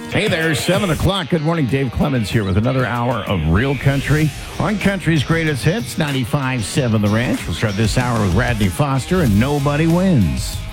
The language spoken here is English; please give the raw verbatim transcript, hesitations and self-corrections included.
Hey there, seven o'clock. Good morning. Dave Clemens here with another hour of Real Country on Country's Greatest Hits, ninety-five point seven The Ranch. We'll start this hour with Radney Foster and Nobody Wins.